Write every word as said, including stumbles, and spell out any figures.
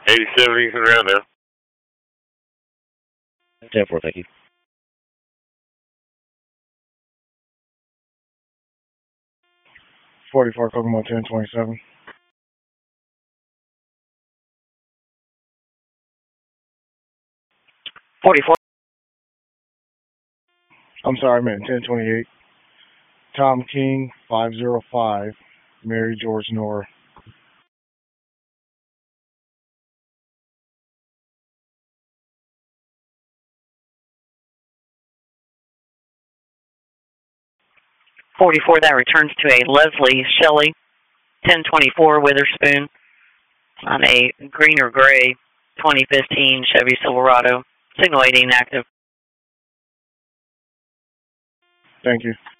eighty-seven Eastern around there. ten four, thank you. forty-four Kokomo ten twenty-seven. forty-four. I'm sorry, I meant ten twenty-eight. Tom King, five oh five, Mary George Nora. forty-four, that returns to a Leslie Shelley, ten twenty-four Witherspoon, on a green or gray twenty fifteen Chevy Silverado. Signal eighteen active. Thank you.